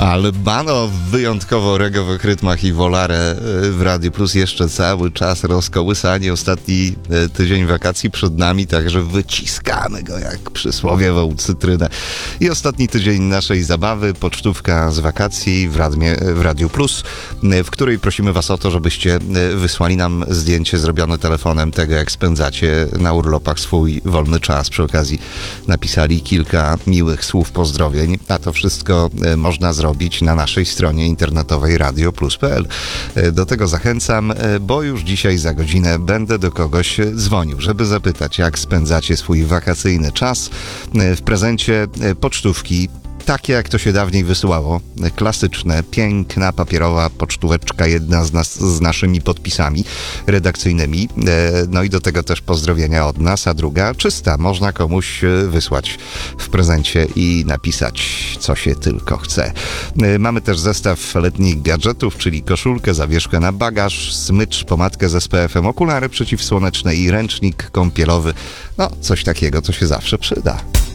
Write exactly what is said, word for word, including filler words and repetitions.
Albano w wyjątkowo regowych rytmach i wolare w Radiu Plus jeszcze cały czas rozkołysanie. Ostatni tydzień wakacji przed nami, także wyciskamy go jak przysłowiową cytrynę. I ostatni tydzień naszej zabawy, pocztówka z wakacji w, Radmie, w Radiu Plus, w której prosimy was o to, żebyście wysłali nam zdjęcie zrobione telefonem tego, jak spędzacie na urlopach swój wolny czas. Przy okazji napisali kilka miłych słów pozdrowień, a to wszystko można zrobić na naszej stronie internetowej radio plus kropka p l. Do tego zachęcam, bo już dzisiaj za godzinę będę do kogoś dzwonił, żeby zapytać, jak spędzacie swój wakacyjny czas. W prezencie pocztówki, takie jak to się dawniej wysyłało, klasyczne, piękna, papierowa pocztóweczka, jedna z nas z naszymi podpisami redakcyjnymi, no i do tego też pozdrowienia od nas, a druga czysta, można komuś wysłać w prezencie i napisać, co się tylko chce. Mamy też zestaw letnich gadżetów, czyli koszulkę, zawieszkę na bagaż, smycz, pomadkę z S P F em, okulary przeciwsłoneczne i ręcznik kąpielowy, no coś takiego, co się zawsze przyda.